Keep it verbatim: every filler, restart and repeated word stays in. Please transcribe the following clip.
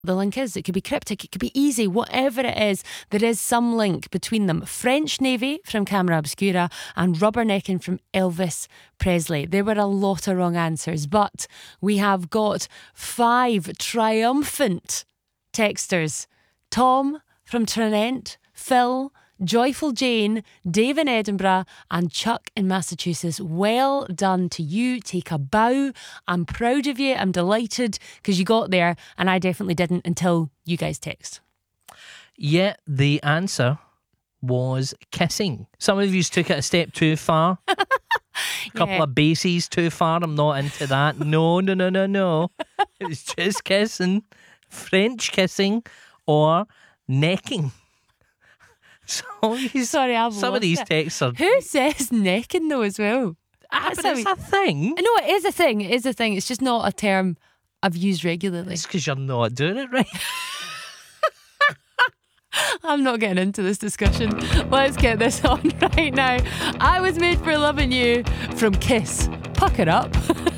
the link is. It could be cryptic, it could be easy, whatever it is, there is some link between them. French Navy from Camera Obscura and rubbernecking from Elvis Presley. There were a lot of wrong answers, but we have got five triumphant texters. Tom from Tranent, Phil, Joyful Jane, Dave in Edinburgh and Chuck in Massachusetts. Well done to you. Take a bow. I'm proud of you. I'm delighted because you got there and I definitely didn't until you guys text. Yeah, the answer was kissing. Some of you took it a step too far. A couple Yeah. of bases too far. I'm not into that. No, no, no, no, no. It was just kissing. French kissing or necking. So you- Sorry, I've some of lost these it. texts are... Who says necking though as well? Ah, That's but how it's we- a thing. No, it is a thing. It is a thing. It's just not a term I've used regularly. It's because you're not doing it right. I'm not getting into this discussion. Let's get this on right now. I Was Made for Loving You from Kiss. Pucker up.